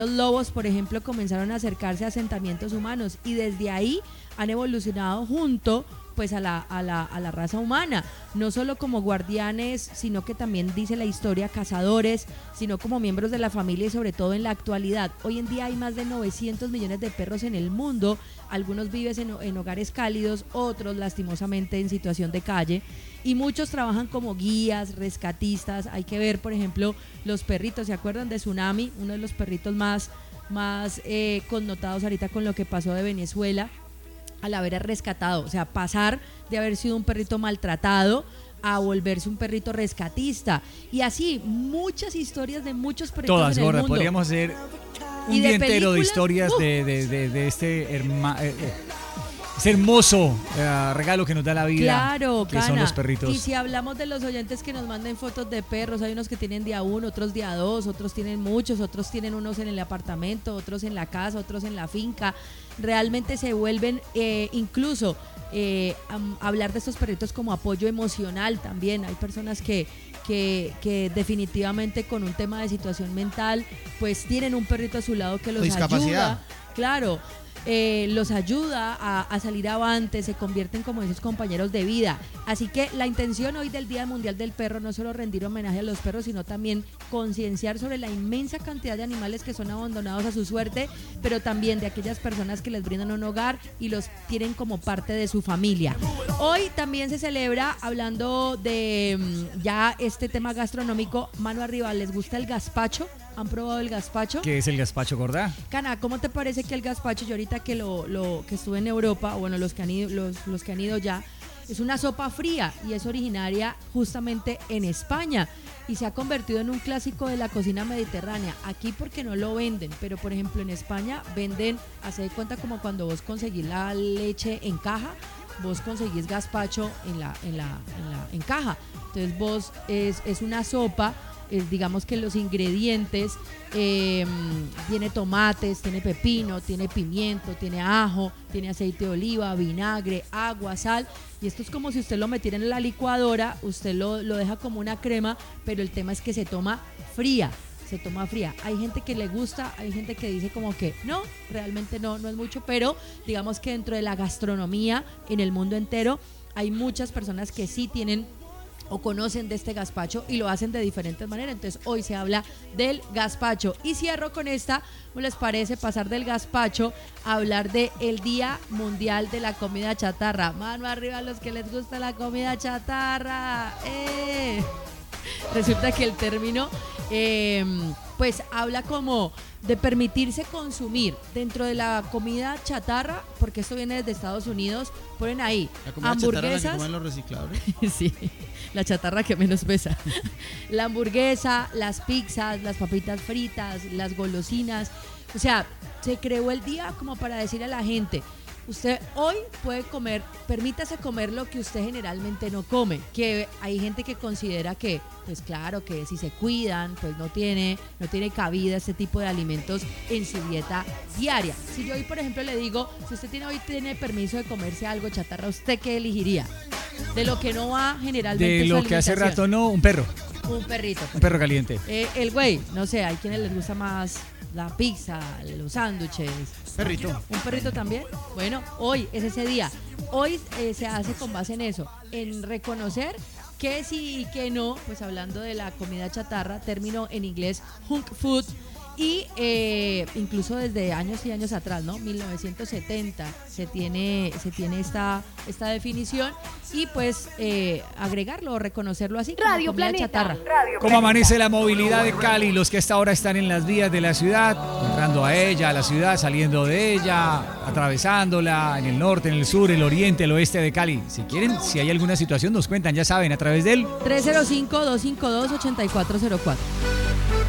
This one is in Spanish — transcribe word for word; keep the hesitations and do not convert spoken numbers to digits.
Los lobos, por ejemplo, comenzaron a acercarse a asentamientos humanos y desde ahí han evolucionado junto pues a la, a la, a la raza humana, no solo como guardianes, sino que también dice la historia cazadores, sino como miembros de la familia y sobre todo en la actualidad. Hoy en día hay más de novecientos millones de perros en el mundo, algunos viven en, en hogares cálidos, otros lastimosamente en situación de calle y muchos trabajan como guías, rescatistas. Hay que ver, por ejemplo, los perritos, ¿se acuerdan de Tsunami? Uno de los perritos más, más eh, connotados ahorita con lo que pasó de Venezuela, al haber rescatado, o sea, pasar de haber sido un perrito maltratado a volverse un perrito rescatista. Y así, muchas historias de muchos perritos Todas, en el gorda, mundo. podríamos hacer un día entero de historias uh, de, de, de, de este hermano. Eh, eh. Ese hermoso eh, regalo que nos da la vida, claro, que Cana. son los perritos. Y si hablamos de los oyentes que nos manden fotos de perros, hay unos que tienen día uno, otros día dos, otros tienen muchos, otros tienen unos en el apartamento, otros en la casa, otros en la finca. Realmente se vuelven eh, incluso eh, a, a hablar de estos perritos como apoyo emocional también. Hay personas que, que, que definitivamente con un tema de situación mental pues tienen un perrito a su lado que los ayuda. Claro. Eh, los ayuda a, a salir avante, se convierten como esos compañeros de vida. Así que la intención hoy del Día Mundial del Perro no es solo rendir homenaje a los perros, sino también concienciar sobre la inmensa cantidad de animales que son abandonados a su suerte, pero también de aquellas personas que les brindan un hogar y los tienen como parte de su familia. Hoy también se celebra, hablando de ya este tema gastronómico, mano arriba, ¿les gusta el gazpacho? ¿Han probado el gazpacho? ¿Qué es el gazpacho, gorda? Cana, ¿cómo te parece que el gazpacho, yo ahorita que lo, lo que estuve en Europa, bueno, los que han ido, los, los que han ido ya, es una sopa fría y es originaria justamente en España y se ha convertido en un clásico de la cocina mediterránea. Aquí porque no lo venden, pero por ejemplo en España venden, hace de cuenta como cuando vos conseguís la leche en caja, vos conseguís gazpacho en la, en la, en la en caja. Entonces vos es, es una sopa. Eh, digamos que los ingredientes eh, tiene tomates, tiene pepino, tiene pimiento, tiene ajo, tiene aceite de oliva, vinagre, agua, sal, y esto es como si usted lo metiera en la licuadora, usted lo, lo deja como una crema, pero el tema es que se toma fría, se toma fría. Hay gente que le gusta, hay gente que dice como que no, realmente no, no es mucho, pero digamos que dentro de la gastronomía en el mundo entero hay muchas personas que sí tienen o conocen de este gazpacho y lo hacen de diferentes maneras. Entonces hoy se habla del gazpacho y cierro con esta, ¿cómo les parece pasar del gazpacho a hablar de el Día Mundial de la Comida Chatarra? Mano arriba a los que les gusta la comida chatarra. ¡Eh! Resulta que el término eh, pues habla como de permitirse consumir dentro de la comida chatarra, porque esto viene desde Estados Unidos, ponen ahí la comida hamburguesas, chatarra que comen los reciclables. Sí, la chatarra que menos pesa. La hamburguesa, las pizzas, las papitas fritas, las golosinas. O sea, se creó el día como para decir a la gente, usted hoy puede comer, permítase comer lo que usted generalmente no come, que hay gente que considera que, pues claro, que si se cuidan, pues no tiene, no tiene cabida este tipo de alimentos en su dieta diaria. Si yo hoy, por ejemplo, le digo, si usted tiene hoy tiene permiso de comerse algo chatarra, ¿usted qué elegiría? De lo que no va generalmente. De lo que hace rato no, un perro. Un perrito. Un perro caliente. Eh, el güey, no sé, hay quienes les gusta más la pizza, los sándwiches. Perrito. ¿Un perrito también? Bueno, hoy es ese día. Hoy eh, se hace con base en eso, en reconocer que sí y que no, pues hablando de la comida chatarra, término en inglés junk food, y eh, incluso desde años y años atrás, ¿no? mil novecientos setenta se tiene, se tiene esta, esta definición y pues eh, agregarlo o reconocerlo así como Radio comida Planeta. chatarra. Radio ¿Cómo amanece la movilidad de Cali? Los que hasta ahora están en las vías de la ciudad, entrando a ella, a la ciudad, saliendo de ella, atravesándola, en el norte, en el sur, el oriente, el oeste de Cali. Si quieren, si hay alguna situación, nos cuentan, ya saben, a través del tres cero cinco, dos cinco dos, ocho cuatro cero cuatro.